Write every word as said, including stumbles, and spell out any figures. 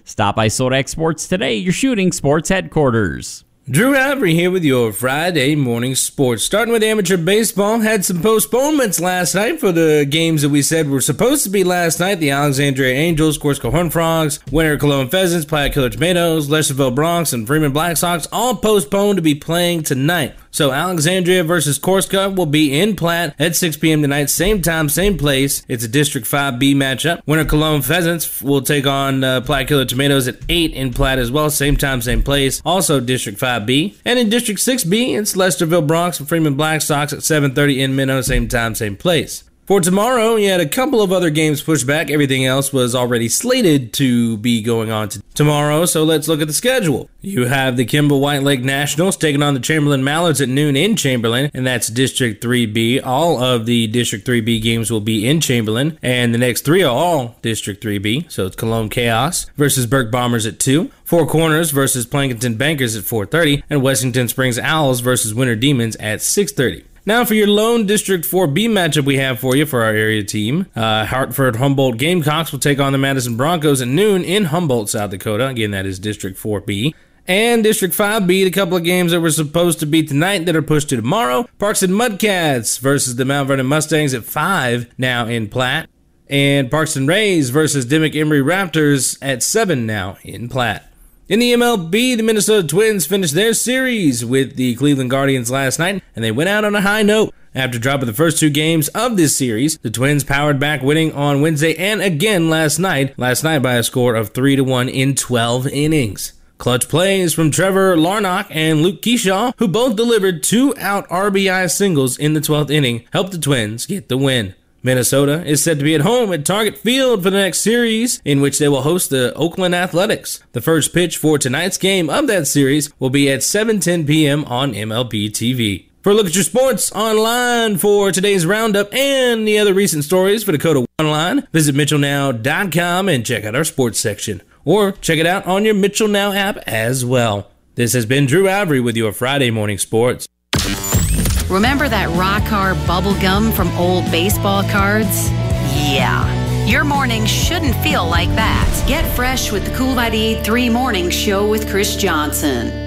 Stop by Sodak Sports today, your shooting sports headquarters. Drew Avery here with your Friday morning sports. Starting with amateur baseball, had some postponements last night for the games that we said were supposed to be last night. The Alexandria Angels, Corsica Horned Frogs, Winter Cologne Pheasants, Playa Killer Tomatoes, Lesterville Bronx, and Freeman Black Sox all postponed to be playing tonight. So Alexandria versus Corsica will be in Platt at six p.m. tonight, same time, same place. It's a District five B matchup. Winter Cologne Pheasants will take on uh, Playa Killer Tomatoes at eight in Platt as well, same time, same place. Also District five B. And in District six B, it's Lesterville Bronx and Freeman Black Sox at seven thirty in Minnow, same time, same place. For tomorrow, you had a couple of other games pushed back. Everything else was already slated to be going on to tomorrow, so let's look at the schedule. You have the Kimball White Lake Nationals taking on the Chamberlain Mallards at noon in Chamberlain, and that's District three B. All of the District three B games will be in Chamberlain, and the next three are all District three B, so it's Cologne Chaos versus Burke Bombers at two, Four Corners versus Plankinton Bankers at four thirty, and Washington Springs Owls versus Winter Demons at six thirty. Now for your lone District four B matchup we have for you for our area team. Uh, Hartford Humboldt Gamecocks will take on the Madison Broncos at noon in Humboldt, South Dakota. Again, that is District four B. And District five B, a couple of games that were supposed to be tonight that are pushed to tomorrow. Parks and Mudcats versus the Mount Vernon Mustangs at five now in Platt. And Parks and Rays versus Dimmick Emery Raptors at seven now in Platt. In the M L B, the Minnesota Twins finished their series with the Cleveland Guardians last night, and they went out on a high note. After dropping the first two games of this series, the Twins powered back, winning on Wednesday and again last night, last night by a score of three to one in twelve innings. Clutch plays from Trevor Larnach and Luke Keyshaw, who both delivered two-out R B I singles in the twelfth inning, helped the Twins get the win. Minnesota is set to be at home at Target Field for the next series, in which they will host the Oakland Athletics. The first pitch for tonight's game of that series will be at seven ten p.m. on M L B T V. For a look at your sports online for today's roundup and the other recent stories for Dakota Online, visit Mitchell Now dot com and check out our sports section. Or check it out on your Mitchell Now app as well. This has been Drew Avery with your Friday morning sports. Remember that rock hard bubble gum from old baseball cards? Yeah. Your morning shouldn't feel like that. Get fresh with the Cool ninety-eight point three Morning Show with Chris Johnson.